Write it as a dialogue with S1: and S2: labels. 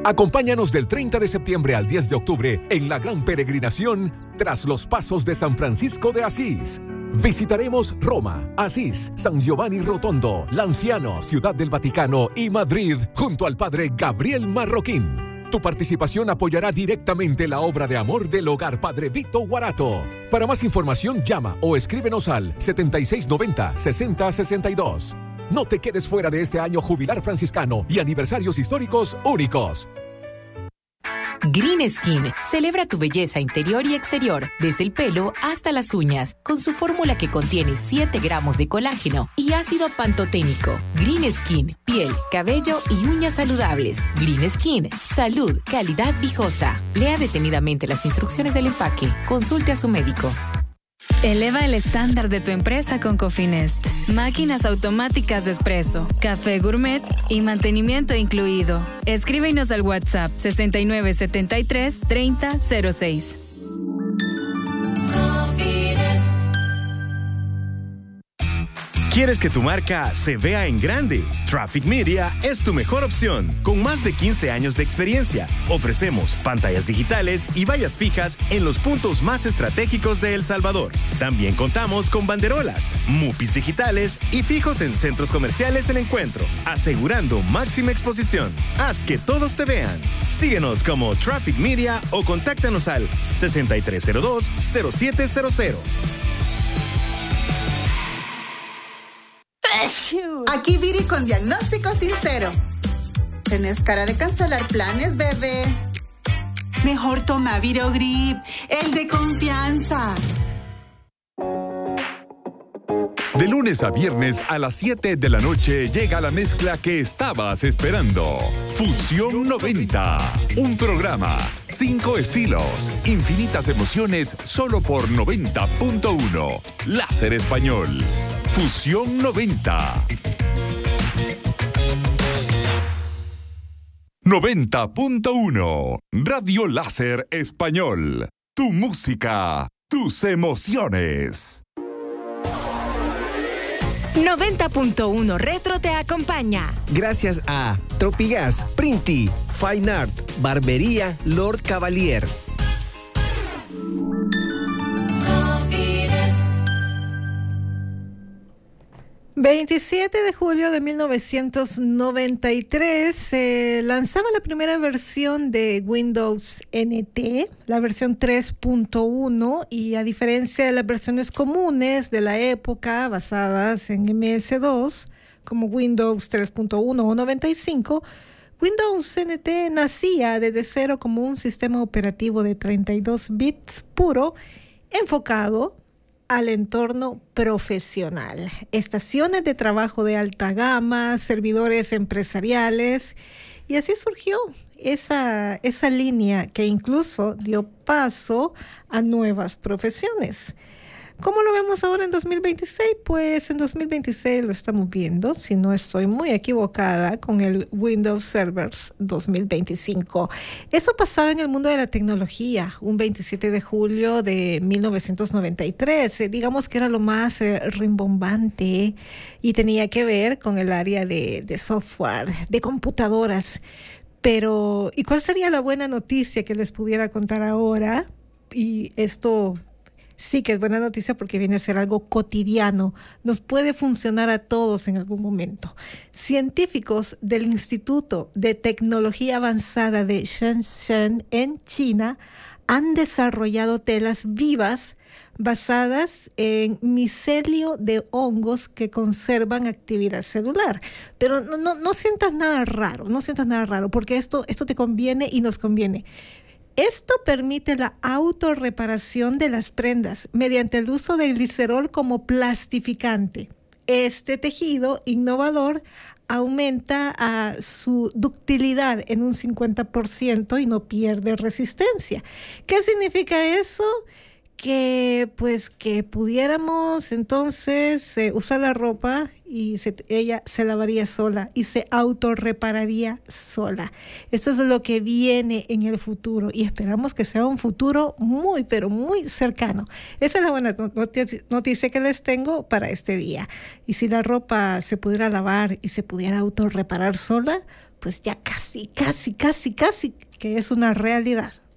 S1: Acompáñanos del 30 de septiembre al 10 de octubre en la gran peregrinación Tras los Pasos de San Francisco de Asís. Visitaremos Roma, Asís, San Giovanni Rotondo, Lanciano, Ciudad del Vaticano y Madrid junto al Padre Gabriel Marroquín. Tu participación apoyará directamente la obra de amor del Hogar Padre Vito Guarato. Para más información, llama o escríbenos al 7690-6062. No te quedes fuera de este año jubilar franciscano y aniversarios históricos únicos.
S2: Green Skin celebra tu belleza interior y exterior, desde el pelo hasta las uñas, con su fórmula que contiene 7 gramos de colágeno y ácido pantoténico. Green Skin, piel, cabello y uñas saludables. Green Skin, salud, calidad viejosa. Lea detenidamente las instrucciones del empaque. Consulte a su médico.
S3: Eleva el estándar de tu empresa con Cofinest. Máquinas automáticas de espresso, café gourmet y mantenimiento incluido. Escríbenos al WhatsApp 6973-3006.
S4: ¿Quieres que tu marca se vea en grande? Traffic Media es tu mejor opción. Con más de 15 años de experiencia, ofrecemos pantallas digitales y vallas fijas en los puntos más estratégicos de El Salvador. También contamos con banderolas, mupis digitales y fijos en centros comerciales en encuentro, asegurando máxima exposición. Haz que todos te vean. Síguenos como Traffic Media o contáctanos al 6302-0700.
S5: Aquí Viri con diagnóstico sincero. ¿Tenés cara de cancelar planes, bebé? Mejor toma Virogrip, el de confianza.
S6: De lunes a viernes a las 7 de la noche llega la mezcla que estabas esperando. Fusión 90. Un programa, 5 estilos, infinitas emociones solo por 90.1. Láser Español. Fusión 90. 90.1. Radio Láser Español. Tu música, tus emociones.
S7: 90.1 Retro te acompaña.
S8: Gracias a Tropigas, Printi, Fine Art, Barbería Lord Cavalier.
S9: ...27 de julio de 1993... se lanzaba la primera versión de Windows NT... la versión 3.1... y a diferencia de las versiones comunes de la época... basadas en MS2... como Windows 3.1 o 95... Windows NT nacía desde cero como un sistema operativo de 32 bits puro... enfocado al entorno profesional, estaciones de trabajo de alta gama, servidores empresariales, y así surgió esa línea que incluso dio paso a nuevas profesiones. ¿Cómo lo vemos ahora en 2026? Pues en 2026 lo estamos viendo, si no estoy muy equivocada, con el Windows Servers 2025. Eso pasaba en el mundo de la tecnología, un 27 de julio de 1993. Digamos que era lo más rimbombante y tenía que ver con el área de software, de computadoras. Pero, ¿y cuál sería la buena noticia que les pudiera contar ahora? Y esto sí que es buena noticia porque viene a ser algo cotidiano. Nos puede funcionar a todos en algún momento. Científicos del Instituto de Tecnología Avanzada de Shenzhen en China han desarrollado telas vivas basadas en micelio de hongos que conservan actividad celular. Pero no sientas nada raro, porque esto te conviene y nos conviene. Esto permite la autorreparación de las prendas mediante el uso de glicerol como plastificante. Este tejido innovador aumenta su ductilidad en un 50% y no pierde resistencia. ¿Qué significa eso? Que pudiéramos entonces usar la ropa y ella se lavaría sola y se autorrepararía sola. Esto es lo que viene en el futuro y esperamos que sea un futuro muy, pero muy cercano. Esa es la buena noticia que les tengo para este día. Y si la ropa se pudiera lavar y se pudiera autorreparar sola, pues ya casi que es una realidad.